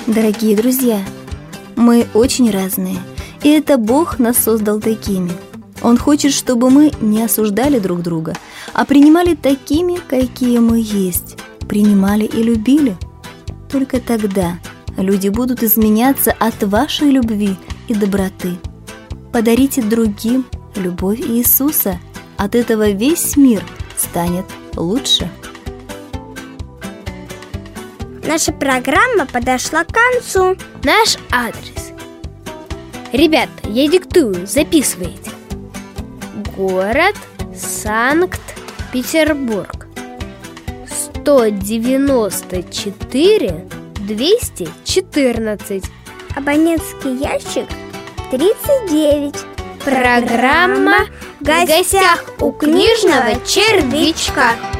Дорогие друзья, мы очень разные, и это Бог нас создал такими. Он хочет, чтобы мы не осуждали друг друга, а принимали такими, какие мы есть, принимали и любили. Только тогда люди будут изменяться от вашей любви и доброты. Подарите другим любовь Иисуса. От этого весь мир станет лучше. Наша программа подошла к концу. Наш адрес. Ребята, я диктую, записывайте. Город Санкт-Петербург. 194 214. Абонентский ящик 39. Программа «В гостях у книжного червячка».